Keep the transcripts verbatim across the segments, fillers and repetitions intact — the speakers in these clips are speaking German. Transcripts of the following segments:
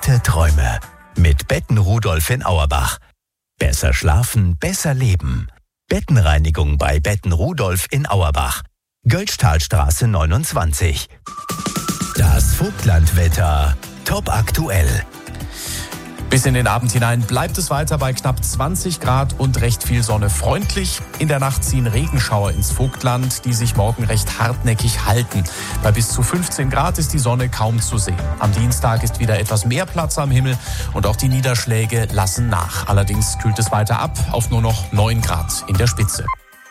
Entspannte Träume mit Betten Rudolf in Auerbach. Besser schlafen, besser leben. Bettenreinigung bei Betten Rudolf in Auerbach. Göllsthalstraße neunundzwanzig. Das Vogtlandwetter top aktuell. Bis in den Abend hinein bleibt es weiter bei knapp zwanzig Grad und recht viel Sonne. Freundlich. In der Nacht ziehen Regenschauer ins Vogtland, die sich morgen recht hartnäckig halten. Bei bis zu fünfzehn Grad ist die Sonne kaum zu sehen. Am Dienstag ist wieder etwas mehr Platz am Himmel und auch die Niederschläge lassen nach. Allerdings kühlt es weiter ab auf nur noch neun Grad in der Spitze.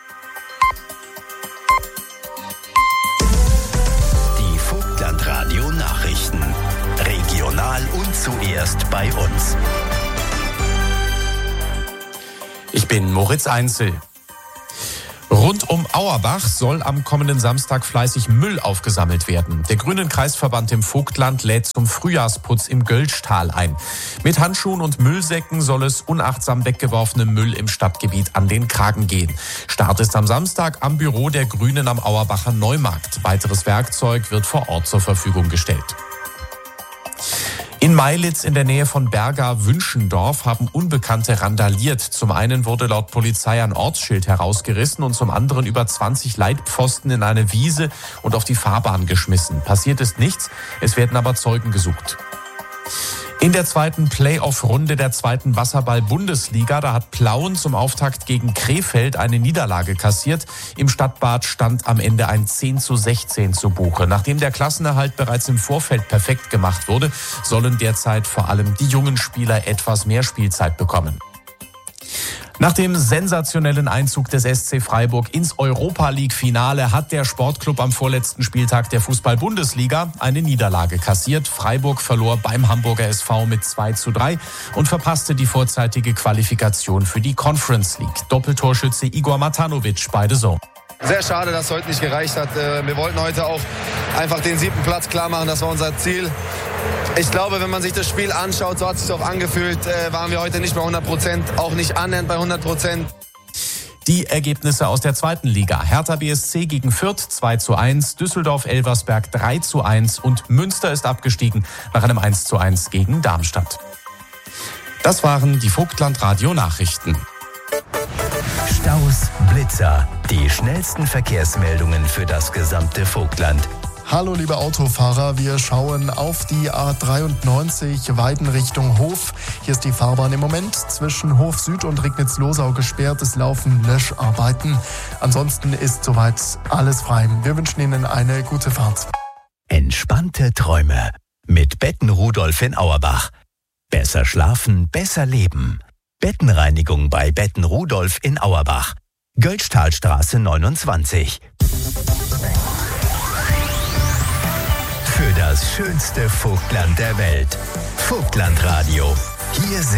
Die Vogtlandradio Nachrichten. Regional und zuerst bei uns. Ich bin Moritz Einzel. Rund um Auerbach soll am kommenden Samstag fleißig Müll aufgesammelt werden. Der Grünen Kreisverband im Vogtland lädt zum Frühjahrsputz im Göllsttal ein. Mit Handschuhen und Müllsäcken soll es unachtsam weggeworfenem Müll im Stadtgebiet an den Kragen gehen. Start ist am Samstag am Büro der Grünen am Auerbacher Neumarkt. Weiteres Werkzeug wird vor Ort zur Verfügung gestellt. In Meilitz in der Nähe von Berga-Wünschendorf haben Unbekannte randaliert. Zum einen wurde laut Polizei ein Ortsschild herausgerissen und zum anderen über zwanzig Leitpfosten in eine Wiese und auf die Fahrbahn geschmissen. Passiert ist nichts, es werden aber Zeugen gesucht. In der zweiten Playoff-Runde der zweiten Wasserball-Bundesliga, da hat Plauen zum Auftakt gegen Krefeld eine Niederlage kassiert. Im Stadtbad stand am Ende ein zehn zu sechzehn zu Buche. Nachdem der Klassenerhalt bereits im Vorfeld perfekt gemacht wurde, sollen derzeit vor allem die jungen Spieler etwas mehr Spielzeit bekommen. Nach dem sensationellen Einzug des S C Freiburg ins Europa-League-Finale hat der Sportclub am vorletzten Spieltag der Fußball-Bundesliga eine Niederlage kassiert. Freiburg verlor beim Hamburger S V mit zwei zu drei und verpasste die vorzeitige Qualifikation für die Conference League. Doppeltorschütze Igor Matanovic bei The Zone. Sehr schade, dass es heute nicht gereicht hat. Wir wollten heute auch einfach den siebten Platz klar machen. Das war unser Ziel. Ich glaube, wenn man sich das Spiel anschaut, so hat es sich auch angefühlt, waren wir heute nicht bei hundert Prozent, auch nicht annähernd bei hundert Prozent. Die Ergebnisse aus der zweiten Liga. Hertha B S C gegen Fürth zwei zu eins, Düsseldorf-Elversberg drei zu eins und Münster ist abgestiegen nach einem eins zu eins gegen Darmstadt. Das waren die Vogtland-Radio-Nachrichten. Staus, Blitzer, die schnellsten Verkehrsmeldungen für das gesamte Vogtland. Hallo liebe Autofahrer, wir schauen auf die A dreiundneunzig Weiden Richtung Hof. Hier ist die Fahrbahn im Moment zwischen Hof Süd und Rignitz-Losau gesperrt. Es laufen Löscharbeiten. Ansonsten ist soweit alles frei. Wir wünschen Ihnen eine gute Fahrt. Entspannte Träume mit Betten Rudolf in Auerbach. Besser schlafen, besser leben. Bettenreinigung bei Betten Rudolf in Auerbach. Göllsthalstraße neunundzwanzig. Für das schönste Vogtland der Welt. Vogtlandradio. Hier sind